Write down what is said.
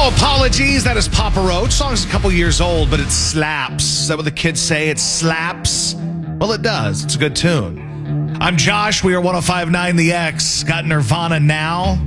No apologies. That is Papa Roach. Song's a couple years old, but it slaps. Is that what the kids say? It slaps? Well, it does. It's a good tune. I'm Josh. We are 105.9 The X. Got Nirvana Now.